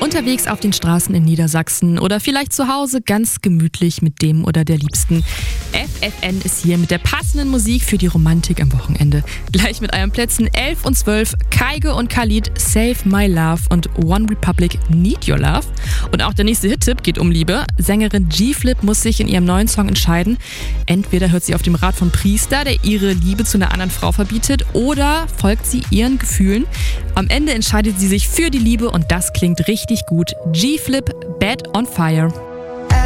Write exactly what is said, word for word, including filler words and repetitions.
unterwegs auf den Straßen in Niedersachsen oder vielleicht zu Hause ganz gemütlich mit dem oder der Liebsten. F F N ist hier mit der passenden Musik für die Romantik am Wochenende. Gleich mit euren Plätzen elf und zwölf, Kaige und Khalid, Save My Love und One Republic, Need Your Love. Und auch der nächste Hit-Tipp geht um Liebe. Sängerin G-Flip muss sich in ihrem neuen Song entscheiden. Entweder hört sie auf dem Rat von Priester, der ihre Liebe zu einer anderen Frau verbietet, oder folgt sie ihren Gefühlen. Am Ende entscheidet sie sich für die Liebe und das klingt richtig gut. G-Flip, Bed on Fire.